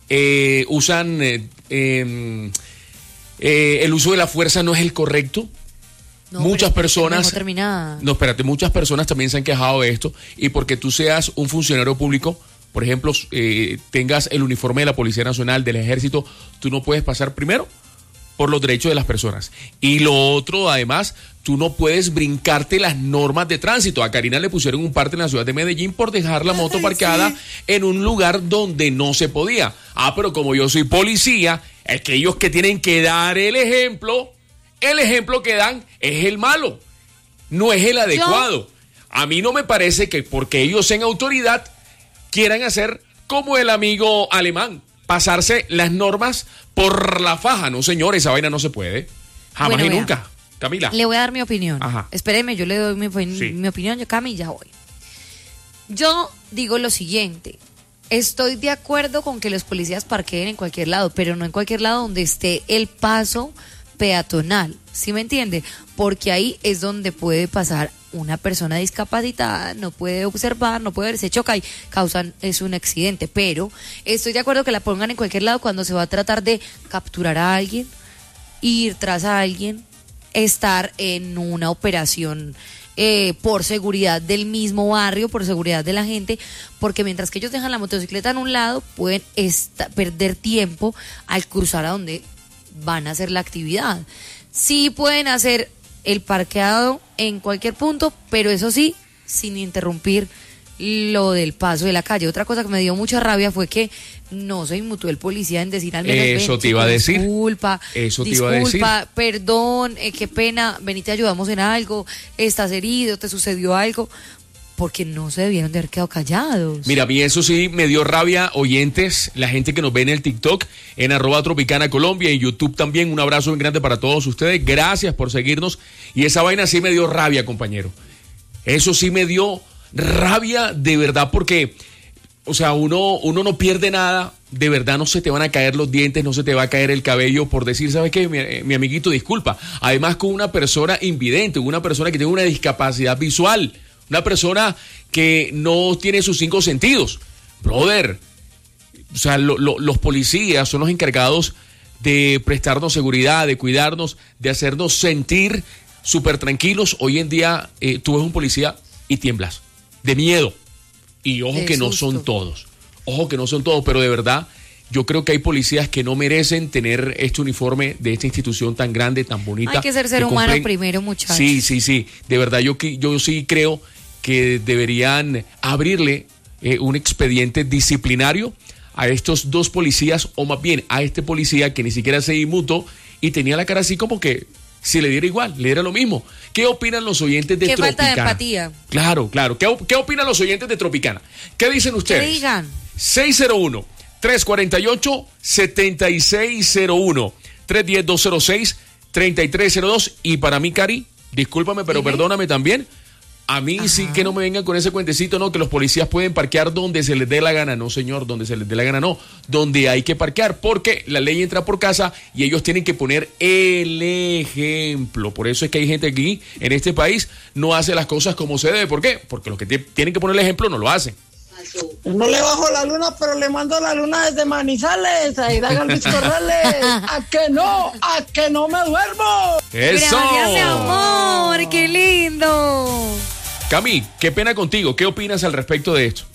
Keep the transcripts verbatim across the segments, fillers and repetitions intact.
eh, usan eh, eh, eh, el uso de la fuerza no es el correcto. No, muchas personas no espérate muchas personas también se han quejado de esto, y porque tú seas un funcionario público, por ejemplo, eh, tengas el uniforme de la Policía Nacional, del Ejército, tú no puedes pasar primero por los derechos de las personas, y lo otro, además, tú no puedes brincarte las normas de tránsito. A Karina le pusieron un parte en la ciudad de Medellín por dejar la moto parqueada, sí, en un lugar donde no se podía. Ah, pero como yo soy policía, es que ellos que tienen que dar el ejemplo. El ejemplo que dan es el malo, no es el adecuado. Yo... A mí no me parece que porque ellos sean autoridad quieran hacer como el amigo alemán, pasarse las normas por la faja. No, señor, esa vaina no se puede. Jamás bueno, y vea, nunca. Camila. Le voy a dar mi opinión. Ajá. Espéreme, yo le doy mi, sí. mi opinión. Yo, Cami, ya voy. Yo digo lo siguiente. Estoy de acuerdo con que los policías parqueen en cualquier lado, pero no en cualquier lado donde esté el paso peatonal, ¿sí me entiende? Porque ahí es donde puede pasar una persona discapacitada, no puede observar, no puede ver, se choca y causan, es un accidente. Pero estoy de acuerdo que la pongan en cualquier lado cuando se va a tratar de capturar a alguien, ir tras a alguien, estar en una operación eh, por seguridad del mismo barrio, por seguridad de la gente, porque mientras que ellos dejan la motocicleta en un lado, pueden esta, perder tiempo al cruzar a donde van a hacer la actividad. Sí pueden hacer el parqueado en cualquier punto, pero eso sí, sin interrumpir lo del paso de la calle. Otra cosa que me dio mucha rabia fue que no se inmutó el policía en decir al menos eso ven, te iba a decir disculpa, eso te disculpa, iba a decir. Perdón, eh, qué pena, vení, te ayudamos en algo, estás herido, te sucedió algo, porque no se debieron de haber quedado callados. Mira, a mí eso sí me dio rabia, oyentes, la gente que nos ve en el TikTok, en arroba Tropicana Colombia, en YouTube también, un abrazo bien grande para todos ustedes, gracias por seguirnos, y esa vaina sí me dio rabia, compañero, eso sí me dio rabia de verdad, porque, o sea, uno, uno no pierde nada, de verdad no se te van a caer los dientes, no se te va a caer el cabello por decir, ¿sabes qué? Mi, mi amiguito, disculpa, además con una persona invidente, una persona que tiene una discapacidad visual, una persona que no tiene sus cinco sentidos. Brother, o sea, lo, lo, los policías son los encargados de prestarnos seguridad, de cuidarnos, de hacernos sentir súper tranquilos. Hoy en día eh, tú ves un policía y tiemblas, de miedo. Y ojo que no son todos, ojo que no son todos, pero de verdad yo creo que hay policías que no merecen tener este uniforme de esta institución tan grande, tan bonita. Hay que ser ser humano primero, muchachos. Sí, sí, sí, de verdad yo, yo sí creo que deberían abrirle eh, un expediente disciplinario a estos dos policías, o más bien a este policía que ni siquiera se inmutó y tenía la cara así como que si le diera igual, le diera lo mismo. ¿Qué opinan los oyentes de Qué Tropicana? Qué falta de empatía. Claro, claro. ¿Qué, ¿Qué opinan los oyentes de Tropicana? ¿Qué dicen ustedes? ¿Qué digan? seis cero uno, tres cuatro ocho, siete seis cero uno, tres uno cero, dos cero seis, tres tres cero dos. Y para mí, Cari, discúlpame, pero ¿Dime? perdóname también. A mí Ajá. sí que no me vengan con ese cuentecito, no, que los policías pueden parquear donde se les dé la gana. No, señor, donde se les dé la gana, no. Donde hay que parquear, porque la ley entra por casa y ellos tienen que poner el ejemplo. Por eso es que hay gente aquí, en este país, no hace las cosas como se debe. ¿Por qué? Porque los que t- tienen que poner el ejemplo no lo hacen. No le bajo la luna, pero le mando la luna desde Manizales, a Irán Alvis Corrales. A que no, a que no me duermo. ¡Eso! Gracias, mi amor, qué lindo. Cami, qué pena contigo. ¿Qué opinas al respecto de esto?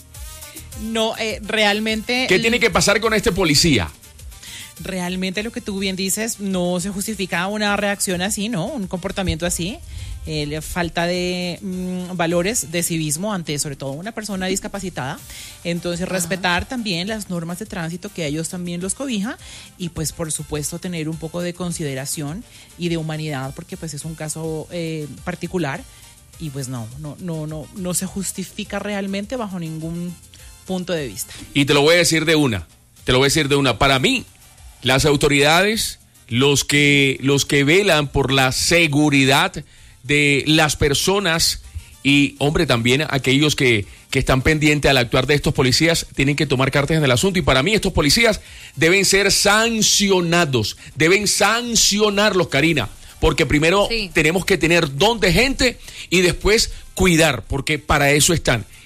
No, eh, realmente... ¿Qué tiene que pasar con este policía? Realmente lo que tú bien dices, no se justifica una reacción así, ¿no? Un comportamiento así. Eh, falta de mmm, valores de civismo ante sobre todo una persona discapacitada. Entonces respetar Ajá. también las normas de tránsito, que a ellos también los cobija, y pues por supuesto tener un poco de consideración y de humanidad, porque pues es un caso eh, particular. Y pues no, no, no, no, no se justifica realmente bajo ningún punto de vista. Y te lo voy a decir de una, te lo voy a decir de una. Para mí, las autoridades, los que, los que velan por la seguridad de las personas y, hombre, también aquellos que, que están pendientes al actuar de estos policías, tienen que tomar cartas en el asunto. Y para mí estos policías deben ser sancionados, deben sancionarlos, Karina. Porque primero sí. tenemos que tener don de gente y después cuidar, porque para eso están.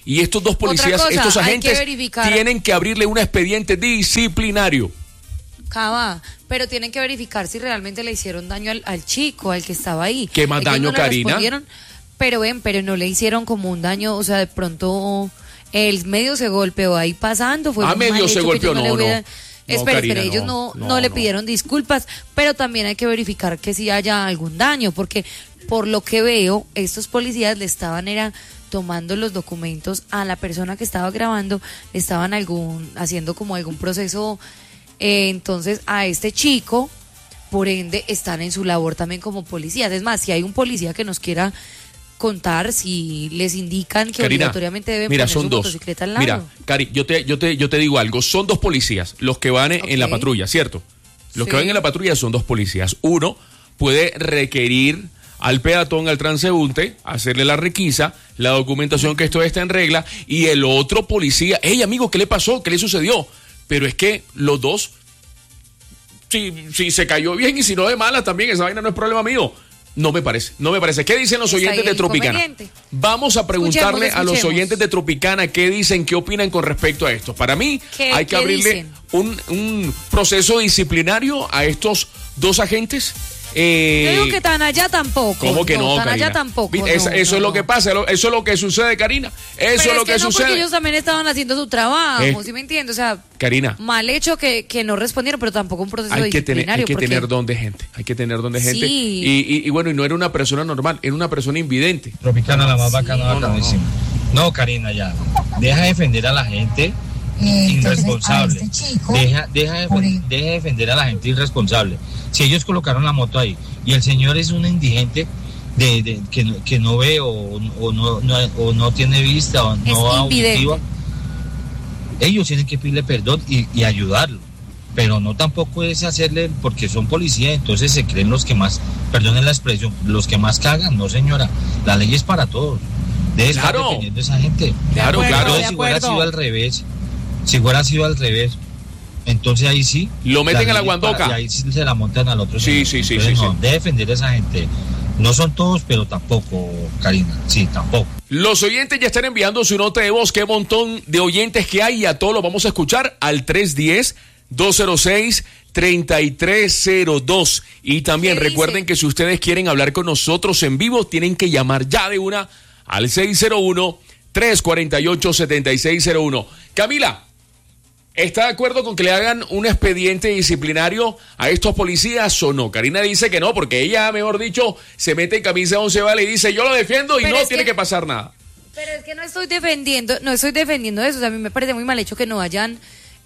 Y estos dos policías, cosa, estos agentes, hay que verificar. tienen que abrirle un expediente disciplinario. Cava, pero tienen que verificar si realmente le hicieron daño al, al chico, al que estaba ahí. ¿Qué más Ellos daño, no le Karina? respondieron, Pero ven, pero no le hicieron como un daño, o sea, de pronto el medio se golpeó ahí pasando. Fue ah, un medio mal se hecho golpeó, que no, yo no. le hubiera... no. Espera, Karina, espera, ellos no, no, no, no le no. pidieron disculpas, pero también hay que verificar que si haya algún daño, porque por lo que veo, estos policías le estaban era tomando los documentos a la persona que estaba grabando, le estaban algún haciendo como algún proceso, eh, entonces a este chico, por ende, están en su labor también como policías. Es más, si hay un policía que nos quiera contar, si les indican que Karina, obligatoriamente deben mira, poner son su dos. motocicleta al lado. Mira, Cari, yo te, yo te, yo te digo algo, son dos policías los que van en, Ok. en la patrulla, ¿cierto? Los Sí. que van en la patrulla son dos policías. Uno puede requerir al peatón, al transeúnte, hacerle la requisa, la documentación que esto está en regla, y el otro policía, hey amigo, ¿qué le pasó? ¿Qué le sucedió? Pero es que los dos, si, si se cayó bien y si no de mala también, esa vaina no es problema mío. No me parece, no me parece. ¿Qué dicen los Está oyentes ahí de el Tropicana? inconveniente. Vamos a preguntarle Escuchemos, a los escuchemos. oyentes de Tropicana qué dicen, qué opinan con respecto a esto. Para mí ¿Qué- hay que qué abrirle dicen? un, un proceso disciplinario a estos dos agentes. Eh, Yo digo que tan allá tampoco. ¿Cómo que no, tan Karina? allá tampoco. ¿Viste? Eso, no, eso no, es lo no. que pasa, lo- eso es lo que sucede, Karina. Eso Pero es lo que, que no, sucede. porque ellos también estaban haciendo su trabajo, Eh, ¿sí me entiendes? O sea, Karina, mal hecho que, que no respondieron, pero tampoco un proceso hay que tener, disciplinario. hay que porque- tener don de gente, hay que tener don de gente. Sí. Y, y, y bueno, y no era una persona normal, era una persona invidente. Tropicana, la más bacana, no, no, bacanísima. No, Karina, ya. Deja de defender a la gente irresponsable. Deja, deja, de, deja de defender a la gente irresponsable. Si ellos colocaron la moto ahí y el señor es un indigente de, de- que, no- que no ve o, o no, no- o no tiene vista o no invidente. auditiva, ellos tienen que pedirle perdón y, y ayudarlo. Pero no tampoco es hacerle, porque son policías, entonces se creen los que más, perdonen la expresión, los que más cagan. No, señora, la ley es para todos. Debe estar Claro. defendiendo a esa gente. Claro, acuerdo, claro. de Entonces, si hubiera acuerdo. sido al revés, si hubiera sido al revés, entonces ahí sí. Lo meten la a la ley es guandoca. para- Y ahí sí se la montan al otro. Sí, señor. sí, sí, Entonces, sí, no, sí. debe defender a esa gente. No son todos, pero tampoco, Karina. Sí, tampoco. Los oyentes ya están enviando su nota de voz. Qué montón de oyentes que hay, y a todos los vamos a escuchar al tres uno cero, dos cero seis, tres tres cero dos. Y también ¿Qué recuerden dicen? que si ustedes quieren hablar con nosotros en vivo, tienen que llamar ya de una al seis cero uno, tres cuatro ocho, siete seis cero uno. Camila, ¿está de acuerdo con que le hagan un expediente disciplinario a estos policías o no? Karina dice que no, porque ella, mejor dicho, se mete en camisa once vale y dice, yo lo defiendo y Pero no es tiene que- que pasar nada. Pero es que no estoy defendiendo, no estoy defendiendo eso. O sea, a mí me parece muy mal hecho que no hayan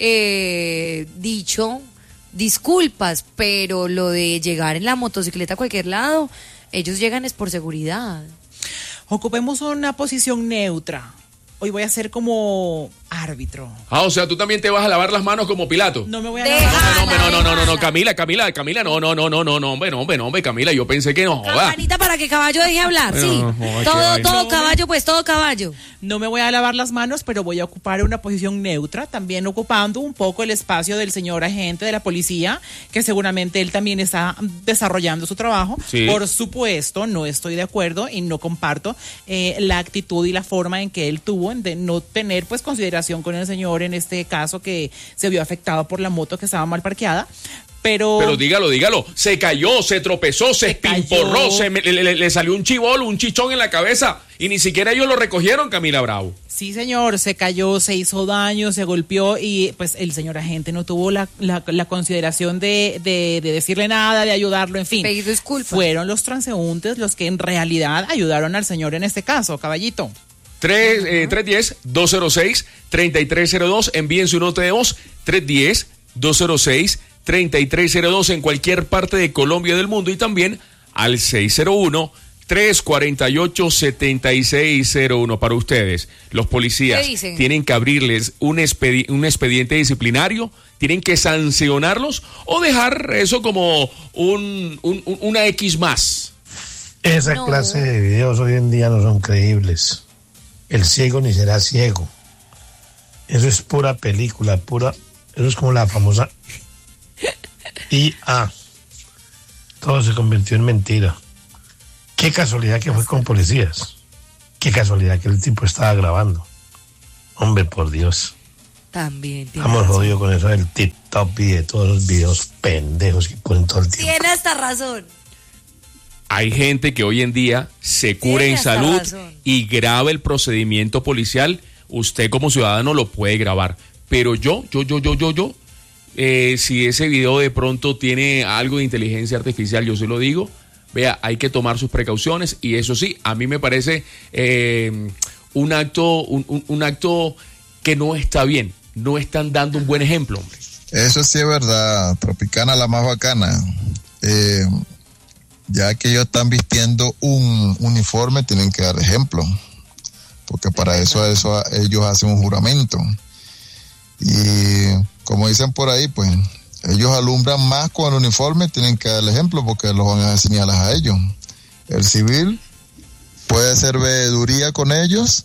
eh, dicho disculpas, pero lo de llegar en la motocicleta a cualquier lado, ellos llegan es por seguridad. Ocupemos una posición neutra. Hoy voy a ser como árbitro. Ah, o sea, tú también te vas a lavar las manos como Pilato. No me voy a Deja- lavar. No, hombre, no, no, no, no, no, Déjala. Camila, Camila, Camila, no, no, no, no, no, no, hombre, no, hombre, no, hombre, Camila, yo pensé que no, joda. Campanita para que caballo deje hablar, Bueno, sí. no, joda, qué todo, vaina. todo No, caballo, pues todo caballo. No me voy a lavar las manos, pero voy a ocupar una posición neutra, también ocupando un poco el espacio del señor agente de la policía, que seguramente él también está desarrollando su trabajo. Sí. Por supuesto, no estoy de acuerdo y no comparto eh, la actitud y la forma en que él tuvo de no tener pues consideración con el señor en este caso que se vio afectado por la moto que estaba mal parqueada. Pero, Pero dígalo, dígalo, se cayó, se tropezó, se Se cayó. espimporró, se me- le, le- le salió un chivolo, un chichón en la cabeza y ni siquiera ellos lo recogieron, Camila Bravo. sí, señor, se cayó, se hizo daño, se golpeó y pues el señor agente no tuvo la, la, la consideración de, de, de decirle nada, de ayudarlo, en fin. Pedir disculpas. Fueron los transeúntes los que en realidad ayudaron al señor en este caso, caballito. tres uno cero, dos cero seis, tres tres cero dos, envíen su nota de voz, tres uno cero, dos cero seis, tres tres cero dos en cualquier parte de Colombia y del mundo, y también al seis cero uno, tres cuatro ocho, siete seis cero uno. Para ustedes, los policías ¿Qué dicen? tienen que abrirles un, expedi- un expediente disciplinario, tienen que sancionarlos o dejar eso como un, un- un- una X más. Esa No. clase de videos hoy en día no son creíbles. El ciego ni será ciego. Eso es pura película, pura. Eso es como la famosa I A. Todo se convirtió en mentira. Qué casualidad que fue con policías. Qué casualidad que el tipo estaba grabando. Hombre, por Dios. También. Estamos jodidos con eso del TikTok y de todos los videos pendejos que ponen todo el tiempo. Tiene esta razón. Hay gente que hoy en día se cura Tiene en esta salud razón. y graba el procedimiento policial. Usted como ciudadano lo puede grabar. Pero yo, yo, yo, yo, yo, yo, eh, si ese video de pronto tiene algo de inteligencia artificial, yo se lo digo, vea, hay que tomar sus precauciones y eso sí, a mí me parece eh, un acto, un, un, un acto que no está bien. No están dando un buen ejemplo, hombre. Eso sí es verdad, Tropicana la más bacana. Eh, ya que ellos están vistiendo un uniforme, tienen que dar ejemplo, porque para eso, eso ellos hacen un juramento. Y como dicen por ahí, pues ellos alumbran más con el uniforme, tienen que dar el ejemplo, porque los van a señalar a ellos. El civil puede hacer veeduría con ellos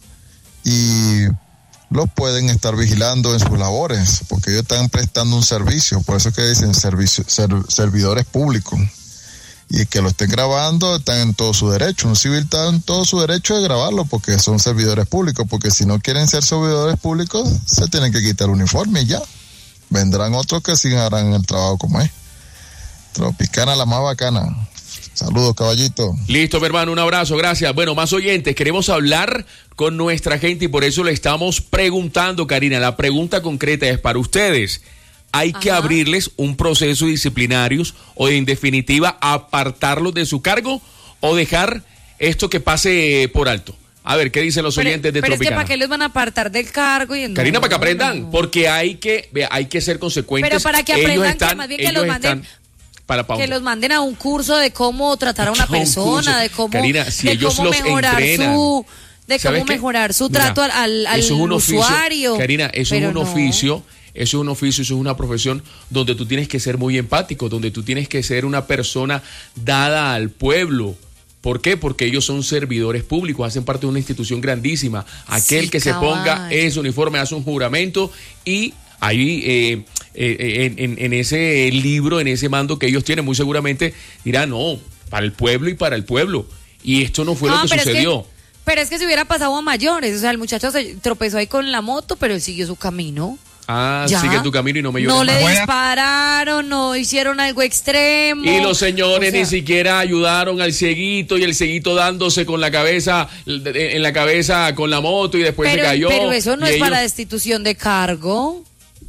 y los pueden estar vigilando en sus labores, porque ellos están prestando un servicio, por eso es que dicen servicio, ser, servidores públicos, y que lo estén grabando están en todo su derecho. Un civil está en todo su derecho de grabarlo, porque son servidores públicos, porque si no quieren ser servidores públicos, se tienen que quitar el uniforme y ya. Vendrán otros que sí harán el trabajo como es. Tropicana la más bacana. Saludos, caballito. Listo, mi hermano, un abrazo, gracias. Bueno, más oyentes, queremos hablar con nuestra gente y por eso le estamos preguntando, Karina. La pregunta concreta es para ustedes. ¿Hay Ajá. que abrirles un proceso disciplinario o en definitiva apartarlos de su cargo o dejar esto que pase por alto? A ver, ¿qué dicen los pero, oyentes de pero Tropicana? Pero es que ¿para qué les van a apartar del cargo? Y Karina, no, para que aprendan, no. porque hay que, hay que ser consecuentes. Pero para que aprendan, están, que más bien que los manden... Para que los manden a un curso de cómo tratar a una persona, de cómo, Karina, si de ellos cómo los mejorar entrenan, su, de cómo qué? mejorar su trato Mira, al, al eso es un oficio, usuario. Karina, eso Pero es un no. oficio, eso es un oficio, eso es una profesión donde tú tienes que ser muy empático, donde tú tienes que ser una persona dada al pueblo. ¿Por qué? Porque ellos son servidores públicos, hacen parte de una institución grandísima. Aquel sí, que cabal. se ponga ese uniforme hace un juramento y ahí eh, eh, en, en, en ese libro, en ese mando que ellos tienen, muy seguramente dirán, no, para el pueblo y para el pueblo. Y esto no fue no, lo que sucedió. Es que, pero es que si hubiera pasado a mayores, o sea, el muchacho se tropezó ahí con la moto, pero él siguió su camino. Ah, ¿Ya? Sigue tu camino y no me llores No más. le dispararon, no hicieron algo extremo. Y los señores o sea, ni siquiera ayudaron al cieguito y el cieguito dándose con la cabeza, en la cabeza con la moto y después pero, se cayó. Pero eso no es ellos... para destitución de cargo.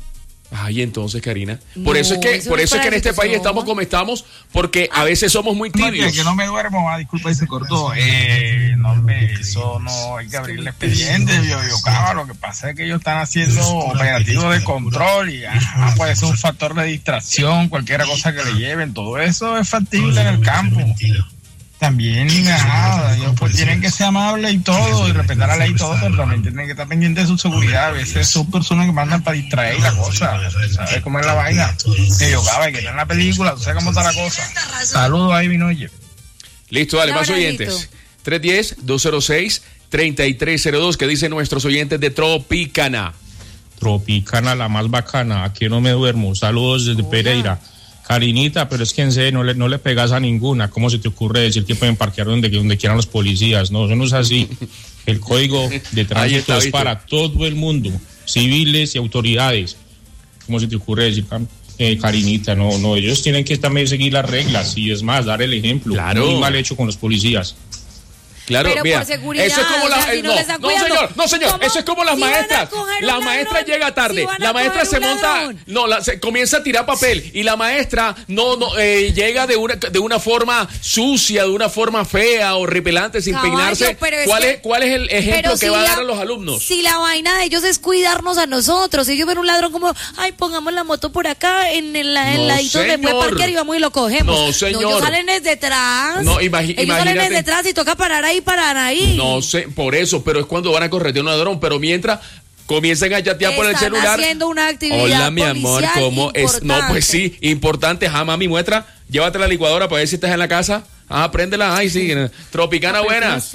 Ay, entonces, Karina. Por no, eso es que, eso por no eso es que en este país estamos como estamos, porque a veces somos muy tibios. Que no me duermo, ah, disculpa, se cortó. Eh, no, me, eso no hay que abrir el expediente, yo, yo, claro, lo que pasa es que ellos están haciendo operativos de control y ah, puede ser un factor de distracción, cualquier cosa que le lleven, todo eso es factible en el campo. También, ajá, ellos pues tienen que ser amables y todo, y respetar la ley y todo, pero también tienen que estar pendientes de su seguridad. A veces son personas que mandan para distraer la cosa, ¿sabes cómo es la vaina? Que yo cabe, que está en la película, tú sabes cómo está la cosa. Saludos ahí, Vinoye. Listo, dale, más oyentes. tres uno cero, dos cero seis, tres tres cero dos, que dicen nuestros oyentes de Tropicana. Tropicana, la más bacana, aquí no me duermo. Saludos desde Hola. Pereira. Karinita, pero es que en serio no le, no le pegas a ninguna. ¿Cómo se te ocurre decir que pueden parquear donde, donde quieran los policías? No, eso no es así. El código de tránsito está, es ¿viste? Para todo el mundo, civiles y autoridades. ¿Cómo se te ocurre decir, eh, Karinita? No, no, ellos tienen que también seguir las reglas y es más, dar el ejemplo. Claro. Muy mal hecho con los policías. Claro, pero mira, por seguridad, eso es como la, o sea, si no, no, no señor, no señor, eso es como las si maestras. La maestra llega tarde, si la maestra se monta, no, la, se comienza a tirar papel y la maestra no, no eh, llega de una de una forma sucia, de una forma fea o repelante, sin Caballo, peinarse. ¿Cuál es, ¿Cuál es el ejemplo que si va a dar a los alumnos? Si la vaina de ellos es cuidarnos a nosotros, si ellos ven un ladrón como, ay, pongamos la moto por acá en el, en no, ladito donde puede parquear y vamos y lo cogemos. No, señor. No, ellos salen desde detrás. No, imagi- ellos imagínate. salen desde detrás y toca parar ahí, parar ahí. No sé, por eso, pero es cuando van a corretear un ladrón, pero mientras comienzan a chatear por el celular. Están haciendo una actividad Hola, mi amor, ¿cómo es? No, pues sí, importante, ajá, mami, muestra, llévate la licuadora para ver si estás en la casa. Ah, préndela, ay, sí, Tropicana, buenas.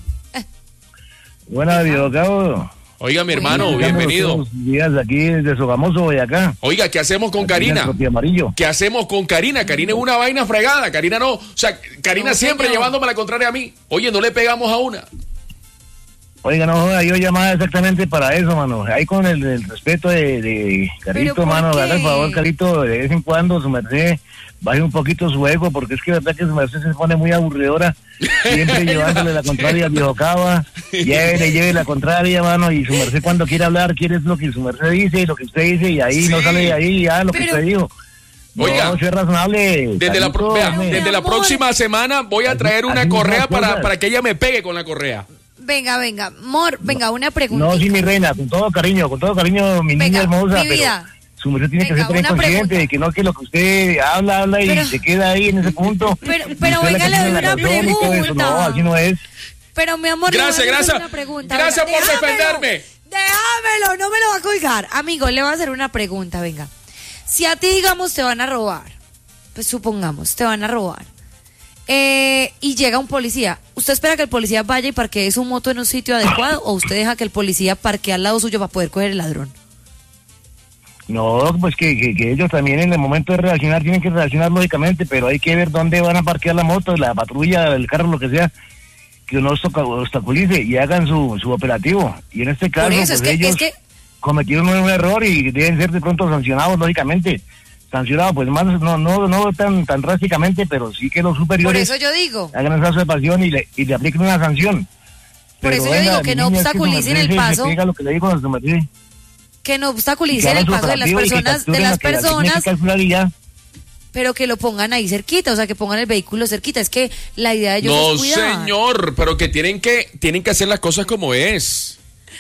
Buenas, videocabo. Oiga, mi hermano, bienvenido. Días aquí de Sogamoso, Boyacá. Oiga, ¿qué hacemos con Karina? ¿Qué hacemos con Karina? Karina es una vaina fregada. Karina no. O sea, Karina no, siempre señor. llevándome la contraria a mí. Oye, no le pegamos a una. Oiga, no joda, yo llamaba exactamente para eso, mano. Ahí con el, el respeto de, de Carito, mano, haga el favor, Carito, de vez en cuando su merced baje un poquito su ego, porque es que verdad que su merced se pone muy aburridora, siempre llevándole la contraria al viejo Cava, lleve, lleve la contraria, mano, y su merced cuando quiere hablar, quiere lo que su merced dice y lo que usted dice, y ahí sí. no sale de ahí ya lo Pero... que usted dijo. Oiga, no, soy razonable. Desde, la, pro, vea, desde la próxima semana voy a traer una correa para, para que ella me pegue con la correa. Venga, venga, Mor, venga, una pregunta. No, sí, mi reina, con todo cariño, con todo cariño, mi venga, niña hermosa, mi vida. Pero su mujer tiene venga, que ser bien consciente de que no que lo que usted habla, habla y pero, se queda ahí en ese punto. Pero, pero venga, le doy una pregunta. No, así no es. Pero, mi amor, gracias, le voy a gracias, una pregunta. gracias venga, por déjamelo, defenderme. Déjamelo, no me lo va a colgar. Amigo, le voy a hacer una pregunta, venga. Si a ti, digamos, te van a robar, pues supongamos, te van a robar. Eh, y llega un policía, ¿usted espera que el policía vaya y parquee su moto en un sitio adecuado o usted deja que el policía parquee al lado suyo para poder coger el ladrón? No, pues que, que, que ellos también en el momento de reaccionar tienen que reaccionar lógicamente, pero hay que ver dónde van a parquear la moto, la patrulla, el carro, lo que sea, que no obstaculice y hagan su, su operativo. Y en este caso, eso, pues es que, ellos es que... cometieron un error y deben ser de pronto sancionados lógicamente. Sancionado, pues más no no no tan tan drásticamente, pero sí que los superiores por eso yo digo hagan esa observación y le y le apliquen una sanción. Por pero eso venga, yo digo que no obstaculicen el paso. Lo que le digo a su merced. Que no obstaculicen el paso de las personas de las personas. Que pero que lo pongan ahí cerquita, o sea, que pongan el vehículo cerquita. Es que la idea de ellos no, es cuidar. No, señor, pero que tienen que tienen que hacer las cosas como es.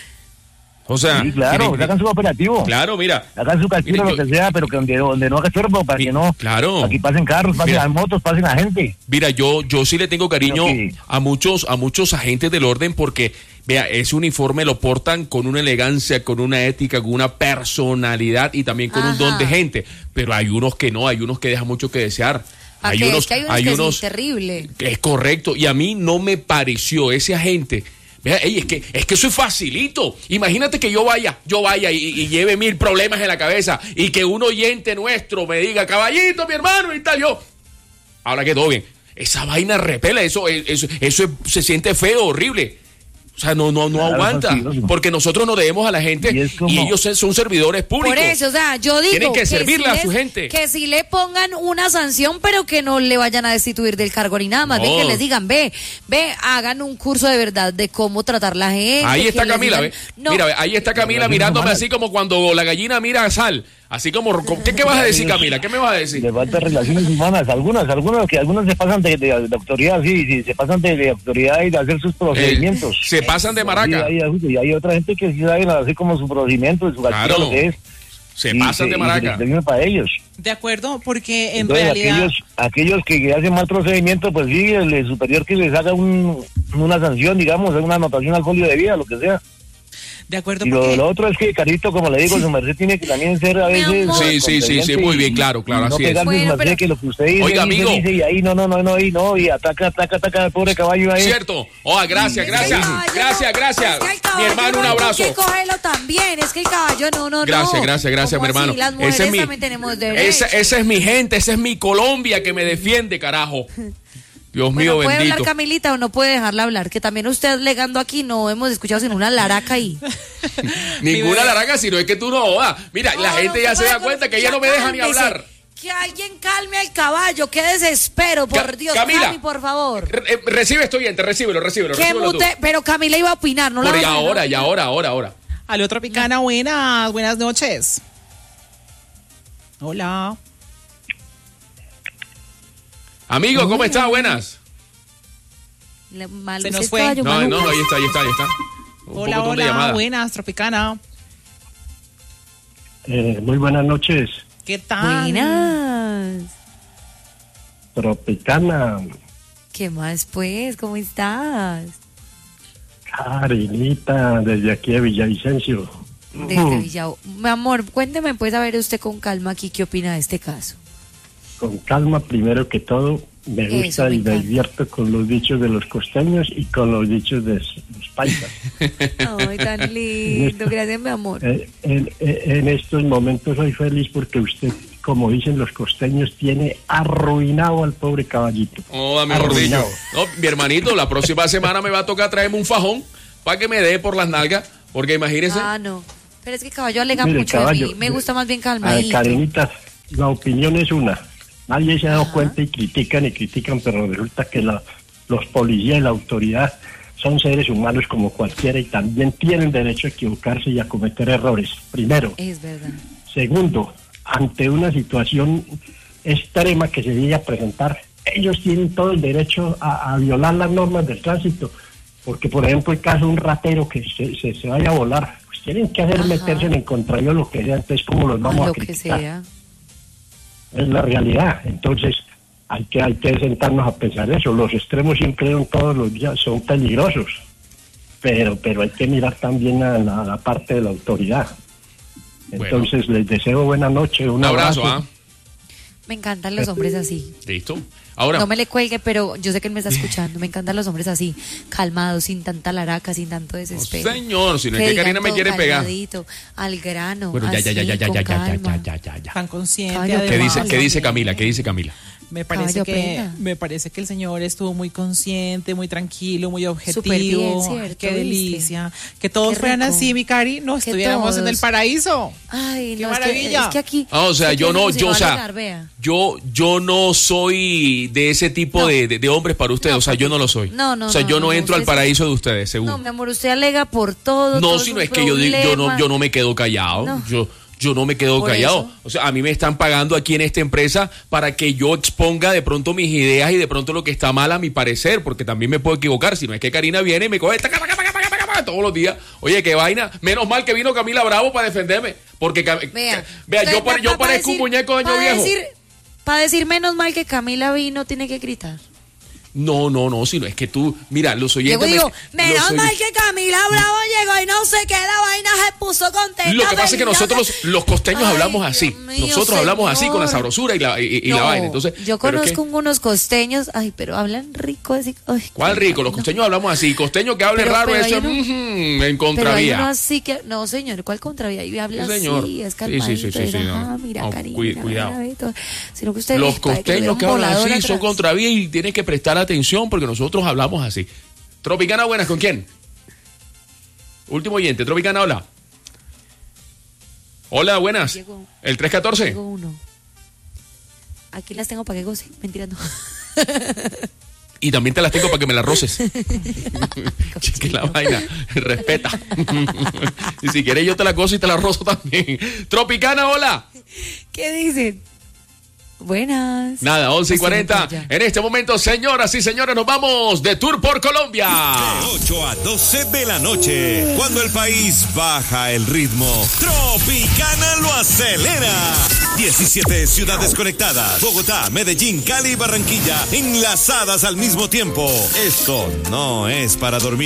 O sea, sí, claro, que hagan su operativo. Claro, mira. Hagan su castillo, lo que sea, pero que donde, donde no haga estorbo, para mi, que no. Claro. Aquí pasen carros, pasen las motos, pasen la gente. Mira, yo yo sí le tengo cariño que... a muchos a muchos agentes del orden porque, vea, ese uniforme lo portan con una elegancia, con una ética, con una personalidad y también con Ajá. un don de gente. Pero hay unos que no, hay unos que dejan mucho que desear. Hay okay, unos, es que hay unos, hay que unos es terrible. Es correcto. Y a mí no me pareció ese agente. Vea, ey, es que es que eso es facilito. Imagínate que yo vaya, yo vaya y, y lleve mil problemas en la cabeza y que un oyente nuestro me diga, caballito, mi hermano, y tal, yo. Ahora que todo bien. Esa vaina repela, eso, eso, eso se siente feo, horrible. O sea, no, no, no claro, aguanta, porque nosotros nos debemos a la gente y, como... y ellos son servidores públicos. Por eso, o sea, yo digo tienen que, que servirle si a les, su gente. Que si le pongan una sanción, pero que no le vayan a destituir del cargo ni nada más, no. de que les digan, ve, ve, hagan un curso de verdad de cómo tratar la gente. Ahí está Camila, digan, ve. No. Mira, ahí está Camila mirándome así como cuando la gallina mira a sal. Así como, ¿qué, qué vas a decir, Camila? ¿Qué me vas a decir? Le falta relaciones humanas, algunas, algunas que algunos se pasan de, de, de autoridad, sí, sí, se pasan de, de autoridad y de hacer sus procedimientos. Eh, se pasan de maraca. Y hay, hay, hay otra gente que sí sabe así como su procedimiento, su claro. lo que es. Se y pasan se, de maraca. Y para ellos. De acuerdo, porque en Entonces, realidad... Aquellos, aquellos que hacen mal procedimiento, pues sí, el, el superior que les haga un, una sanción, digamos, una anotación al folio de vida, lo que sea. De acuerdo. Y lo, lo otro es que, Carito, como le digo, sí. su merced tiene que también ser a veces... Sí, sí, sí, sí, muy bien, claro, claro, no así es. Bueno, pero... que lo que usted dice, Oiga, amigo. Dice, y ahí no, no, no, no, y no, y ataca, ataca, ataca al pobre caballo ahí. Cierto. Oh, gracias, gracias, caballo, gracias, gracias. Es que mi hermano, un abrazo. Hay que cogerlo también, es que el caballo, no, no, gracias, no. Gracias, gracias, mi hermano. Así? Las mujeres ese es mi, también tenemos derecho. Esa, esa es mi gente, esa es mi Colombia que me defiende, carajo. Dios bueno, mío, ¿puede bendito. hablar Camilita o no puede dejarla hablar? Que también usted legando aquí no hemos escuchado sino una laraca ahí. Ninguna laraca, sino es que tú no jodas. Mira, no, la gente no, ya se da cuenta que ella no me deja ni hablar. Que alguien calme al caballo, qué desespero, por Ca Dios, Camila, Cami, por favor. Re recibe esto oyente, recíbelo, recíbelo, recíbelo tú. Pero Camila iba a opinar, no por la y ahora, y ahora, ahora, ahora. Aló, Tropicana, buenas, buenas noches. Hola. Amigo, ¿cómo Hola. estás? Buenas. Se nos fue. No, no, no, ahí está, ahí está, ahí está. Un hola, hola, buenas, Tropicana. Eh, muy buenas noches. ¿Qué tal? Buenas. Tropicana. ¿Qué más, pues? ¿Cómo estás? Carinita, desde aquí de Villavicencio. Desde uh. Villao. Mi amor, cuénteme, pues, a ver usted con calma aquí, ¿qué opina de este caso? Con calma, primero que todo, me gusta Eso, me y me divierto con los dichos de los costeños y con los dichos de los paisas. Ay, tan lindo, gracias, mi amor. En, en, en estos momentos soy feliz porque usted, como dicen los costeños, tiene arruinado al pobre caballito. Oh, mejor dicho. No, mi hermanito, la próxima semana me va a tocar traerme un fajón para que me dé por las nalgas, porque imagínese. Ah, no. Pero es que Caballo alega Mire, mucho Caballo, de mí. Me gusta más bien A ver, calmadito. Karinitas, la opinión es una. Nadie se ha dado cuenta y critican y critican, pero resulta que la, los policías y la autoridad son seres humanos como cualquiera y también tienen derecho a equivocarse y a cometer errores. Primero. Es verdad. Segundo, ante una situación extrema que se llegue a presentar, ellos tienen todo el derecho a, a violar las normas del tránsito. Porque, por ejemplo, el caso de un ratero que se, se, se vaya a volar, pues tienen que hacer Ajá. meterse en el contrario lo que sea, entonces ¿cómo los vamos Lo a que criticar? sea. Es la realidad. Entonces hay que hay que sentarnos a pensar eso. Los extremos siempre son todos los días, son peligrosos, pero pero hay que mirar también a la, a la parte de la autoridad. Entonces bueno. Les deseo buena noche, un, un abrazo. abrazo. ¿Ah? Me encantan los hombres así. Listo. Ahora. No me le cuelgue, pero yo sé que él me está escuchando. Me encantan los hombres así, calmados, sin tanta laraca, sin tanto desespero. No, señor, si no es que Karina me quiere pegar. Al grano. Bueno, ya, ya, ya, ya, ya, ya, ya, ya, ya, ya, ya. Tan consciente. Caballo, ¿Qué dice, además. ¿Qué dice Camila? ¿Qué dice Camila? Me parece Caballo, que aprenda. me parece que el señor estuvo muy consciente, muy tranquilo, muy objetivo. Súper bien, ¿cierto? Qué ¿Viste? delicia. Que todos Qué fueran rico. así, mi Cari, no Que estuviéramos en el todos. paraíso. Ay, Qué no, es que, maravilla. es que aquí. Ah, o sea, aquí yo no, se yo, va o a sea, alegar, vea. yo, yo no soy de ese tipo No. de, de, de hombres para ustedes, No, o sea, yo no lo soy. No, no, O sea, no, yo no, no, entro al usted sí. paraíso de ustedes, seguro. No, mi amor, usted alega por todo. No, todo si su no es que yo, digo- yo, no, problema. yo no me quedo callado. No. Yo, yo no me quedo Por callado. eso. O sea, a mí me están pagando aquí en esta empresa para que yo exponga de pronto mis ideas y de pronto lo que está mal a mi parecer, porque también me puedo equivocar. Si no es que Karina viene y me coge taca, taca, taca, taca, taca, taca, todos los días. Oye, qué vaina. Menos mal que vino Camila Bravo para defenderme. Porque, Cam- Vea, ca- vea yo, usted pare- yo pa- pa parezco un decir- muñeco de año pa viejo. Decir, para decir menos mal que Camila vino, tiene que gritar. No, no, no, sino es que tú, mira, los oyentes... Digo, me- digo, menos los mal oy- que Camila Bravo llegó y no sé qué, la vaina se puso contenta. Lo que pasa es que feliz, nosotros no sé- los, los costeños Ay, hablamos así. Dios mío, Nosotros hablamos así con la señor. sabrosura y la, y, y la No, vaina. Entonces, yo ¿pero conozco qué? unos costeños, ay, pero hablan rico. Así, ay, ¿Cuál rico? Los no. costeños hablamos así. Costeño que hable Pero- raro, pero hay eso uno- ujú, en Pero hay contravía. uno así que, no señor, ¿cuál contravía? Y habla Sí, señor. así, es Sí, calmadito. sí, sí, sí, sí, y, no. ah, mira, No, Karina, cuid- mira, cuidado. mira, todo. Sino que usted Los ay, para que le dé costeños un que hablan volador así son atrás. contravía y tienes que prestar atención porque nosotros hablamos así. Tropicana, buenas, ¿con quién? Último oyente, Tropicana, hola. Hola, buenas. Llegó. ¿El tres catorce? Tengo uno. Aquí las tengo para que goce. Mentira, no. Y también te las tengo para que me las roces. Que la vaina, respeta. Y si quieres yo te la gozo y te la rozo también. Tropicana, hola. ¿Qué dicen? Buenas. Nada, once y Así cuarenta. me calla. En este momento, señoras y señores, nos vamos de tour por Colombia. De ocho a doce de la noche, cuando el país baja el ritmo, Tropicana lo acelera. diecisiete ciudades conectadas, Bogotá, Medellín, Cali y Barranquilla, enlazadas al mismo tiempo. Esto no es para dormir.